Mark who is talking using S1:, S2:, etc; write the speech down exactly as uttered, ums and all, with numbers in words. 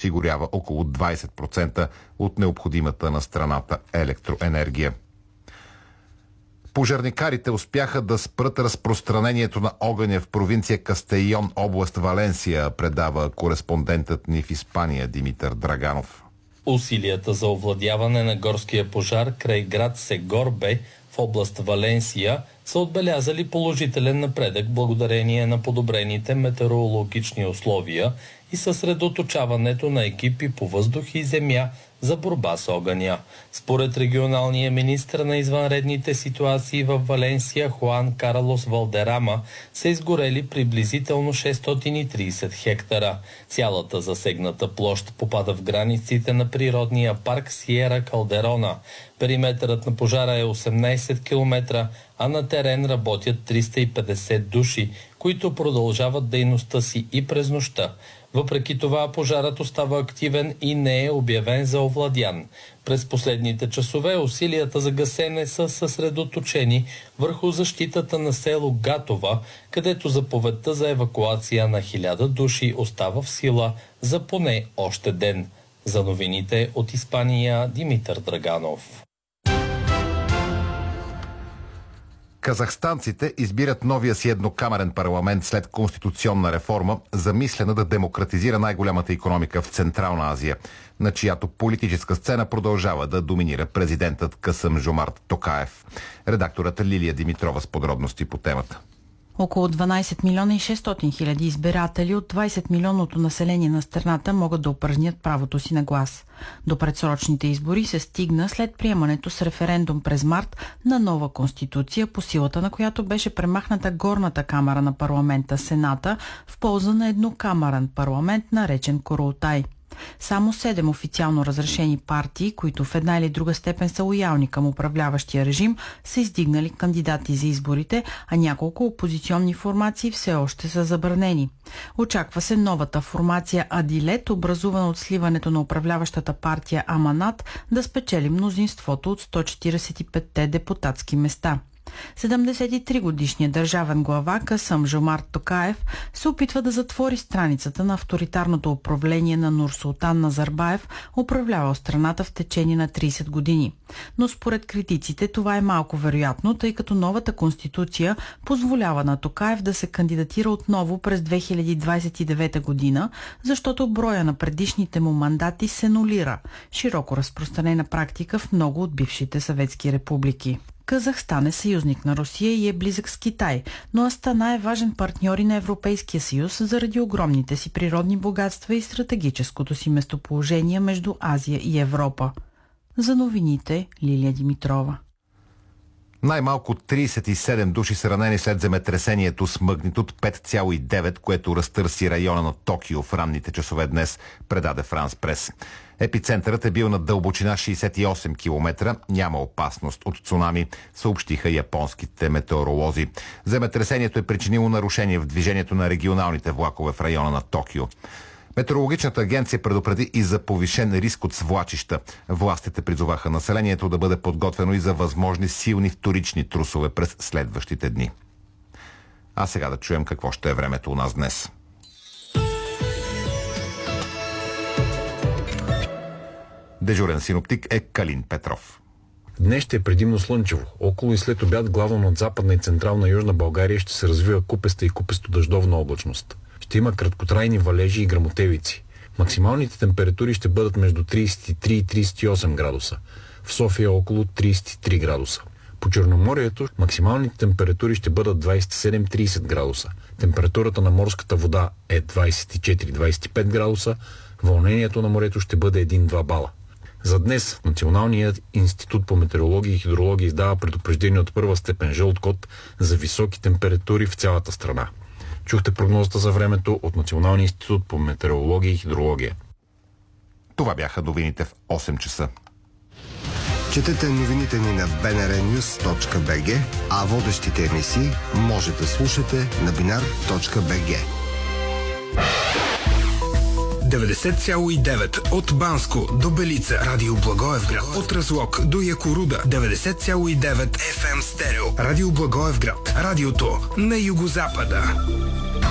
S1: осигурява около двайсет процента от необходимата на страната електроенергия. Пожарникарите успяха да спрат разпространението на огъня в провинция Кастейон, област Валенсия, предава кореспондентът ни в Испания Димитър Драганов.
S2: Усилията за овладяване на горския пожар край град Сегорбе в област Валенсия са отбелязали положителен напредък благодарение на подобрените метеорологични условия и съсредоточаването на екипи по въздух и земя за борба с огъня. Според регионалния министър на извънредните ситуации в Валенсия Хуан Карлос Валдерама са изгорели приблизително шестстотин и трийсет хектара. Цялата засегната площ попада в границите на природния парк Сиера Калдерона. Периметърът на пожара е осемнайсет километра, а на терен работят триста и петдесет души, които продължават дейността си и през нощта. Въпреки това, пожарът остава активен и не е обявен за овладян. През последните часове усилията за гасене са съсредоточени върху защитата на село Гатова, където заповедта за евакуация на хиляда души остава в сила за поне още ден. За новините от Испания, Димитър Драганов.
S1: Казахстанците избират новия си еднокамерен парламент след конституционна реформа, замислена да демократизира най-голямата икономика в Централна Азия, на чиято политическа сцена продължава да доминира президентът Касъм Жомарт Токаев. Редакторът Лилия Димитрова с подробности по темата.
S3: Около дванайсет милиона и шестстотин хиляди избиратели от двайсет милионното население на страната могат да упражнят правото си на глас. До предсрочните избори се стигна след приемането с референдум през март на нова конституция, по силата на която беше премахната горната камара на парламента Сената в полза на еднокамерен парламент, наречен Курултай. Само седем официално разрешени партии, които в една или друга степен са лоялни към управляващия режим, са издигнали кандидати за изборите, а няколко опозиционни формации все още са забранени. Очаква се новата формация Адилет, образувана от сливането на управляващата партия Аманат, да спечели мнозинството от сто четирийсет и петте депутатски места. седемдесет и три годишният държавен глава Касъм Жомарт Токаев се опитва да затвори страницата на авторитарното управление на Нурсултан Назарбаев, управлявал страната в течение на трийсет години. Но според критиците това е малко вероятно, тъй като новата конституция позволява на Токаев да се кандидатира отново през две хиляди двайсет и девета година, защото броя на предишните му мандати се нулира, широко разпространена практика в много от бившите съветски републики. Казахстан е съюзник на Русия и е близък с Китай, но Астана е важен партньор и на Европейския съюз заради огромните си природни богатства и стратегическото си местоположение между Азия и Европа. За новините Лилия Димитрова.
S1: Най-малко трийсет и седем души са ранени след земетресението с магнитуд пет цяло и девет, което разтърси района на Токио в ранните часове днес, предаде Франс Прес. Епицентърът е бил на дълбочина шейсет и осем километра. Няма опасност от цунами, съобщиха японските метеоролози. Земетресението е причинило нарушение в движението на регионалните влакове в района на Токио. Метеорологичната агенция предупреди и за повишен риск от свлачища. Властите призоваха населението да бъде подготвено и за възможни силни вторични трусове през следващите дни. А сега да чуем какво ще е времето у нас днес. Дежурен синоптик е Калин Петров.
S4: Днес ще е предимно слънчево. Около и след обяд главно над западна и централна Южна България ще се развива купеста и купесто дъждовна облачност. Ще има краткотрайни валежи и гръмотевици. Максималните температури ще бъдат между трийсет и три и трийсет и осем градуса. В София около трийсет и три градуса. По Черноморието максималните температури ще бъдат двайсет и седем до трийсет градуса. Температурата на морската вода е двайсет и четири до двайсет и пет градуса. Вълнението на морето ще бъде един до два бала. За днес Националният институт по метеорология и хидрология издава предупреждение от първа степен жълт код за високи температури в цялата страна. Чухте прогнозата за времето от Националния институт по метеорология и хидрология.
S1: Това бяха новините в осем часа.
S5: Четете новините ни на би ен ар нюз точка би джи, а водещите емисии може да слушате на бинар точка би джи.
S6: деветдесет цяло и девет от Банско до Белица, Радио Благоевград, от Разлог до Якоруда, деветдесет цяло и девет еф ем стерео, Радио Благоевград, радиото на югозапада.